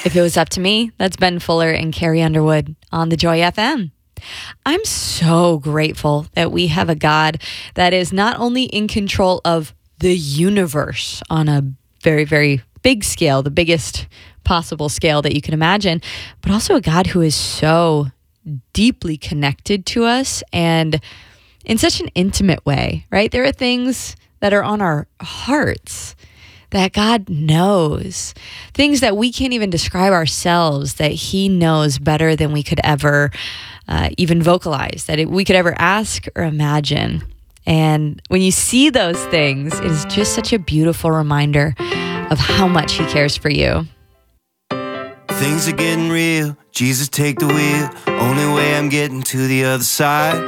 If it was up to me, that's Ben Fuller and Carrie Underwood on the Joy FM. I'm so grateful that we have a God that is not only in control of the universe on a very, very big scale, the biggest possible scale that you can imagine, but also a God who is so deeply connected to us and in such an intimate way, right? There are things that are on our hearts that God knows, things that we can't even describe ourselves, that He knows better than we could ever even vocalize, that we could ever ask or imagine. And when you see those things, it is just such a beautiful reminder of how much He cares for you. Things are getting real. Jesus, take the wheel. Only way I'm getting to the other side.